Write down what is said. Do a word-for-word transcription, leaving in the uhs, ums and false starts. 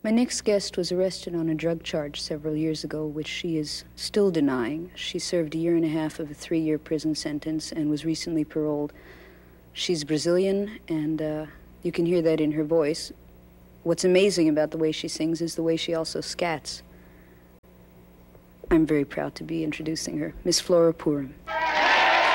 My next guest was arrested on a drug charge several years ago, which she is still denying. She served a year and a half of a three-year prison sentence and was recently paroled. She's Brazilian, and uh, you can hear that in her voice. What's amazing about the way she sings is the way she also scats. I'm very proud to be introducing her, Miss Flora Purim.